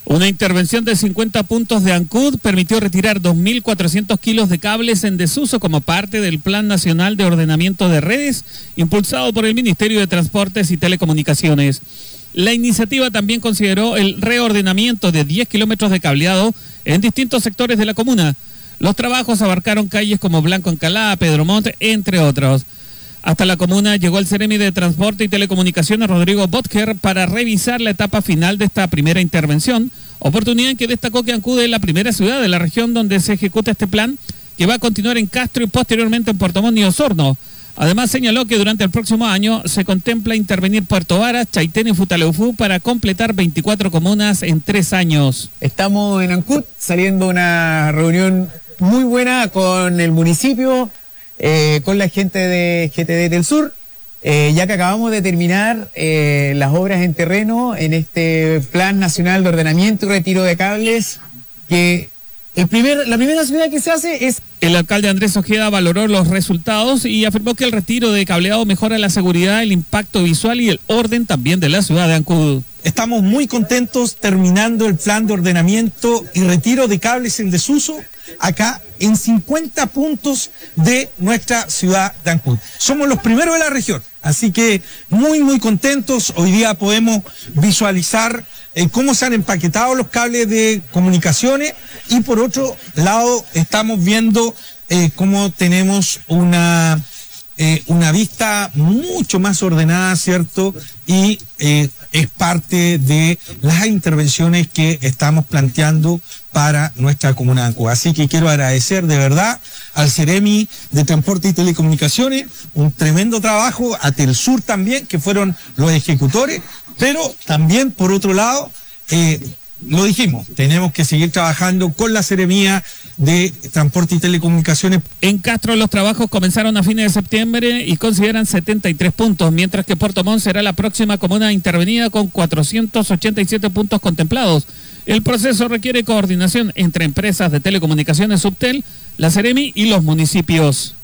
Una intervención de 50 puntos de ANCUD permitió retirar 2.400 kilos de cables en desuso como parte del Plan Nacional de Ordenamiento de Redes, impulsado por el Ministerio de Transportes y Telecomunicaciones. La iniciativa también consideró el reordenamiento de 10 kilómetros de cableado en distintos sectores de la comuna. Los trabajos abarcaron calles como Blanco Encalada, Pedro Montt, entre otros. Hasta la comuna llegó el Seremi de Transporte y Telecomunicaciones, Rodrigo Botker, para revisar la etapa final de esta primera intervención, oportunidad en que destacó que Ancud es la primera ciudad de la región donde se ejecuta este plan, que va a continuar en Castro y posteriormente en Puerto Montt y Osorno. Además señaló que durante el próximo año se contempla intervenir Puerto Varas, Chaitén y Futaleufú para completar 24 comunas en 3 años. Estamos en Ancud saliendo una reunión muy buena con el municipio, con la gente de GTD del Sur, ya que acabamos de terminar las obras en terreno en este Plan Nacional de Ordenamiento y Retiro de Cables, que la primera ciudad que se hace es... El alcalde Andrés Ojeda valoró los resultados y afirmó que el retiro de cableado mejora la seguridad, el impacto visual y el orden también de la ciudad de Ancud. Estamos muy contentos terminando el plan de ordenamiento y retiro de cables en desuso acá en 50 puntos de nuestra ciudad de Ancud. Somos los primeros de la región, así que muy contentos. Hoy día podemos visualizar cómo se han empaquetado los cables de comunicaciones y por otro lado estamos viendo cómo tenemos una vista mucho más ordenada, ¿cierto? Y es parte de las intervenciones que estamos planteando para nuestra comuna de Ancud. Así que quiero agradecer de verdad al Seremi de Transporte y Telecomunicaciones, un tremendo trabajo, a Telsur también, que fueron los ejecutores, pero también, por otro lado, lo dijimos, tenemos que seguir trabajando con la Seremía de Transporte y Telecomunicaciones. En Castro los trabajos comenzaron a fines de septiembre y consideran 73 puntos, mientras que Puerto Montt será la próxima comuna intervenida con 487 puntos contemplados. El proceso requiere coordinación entre empresas de telecomunicaciones Subtel, la Seremi y los municipios.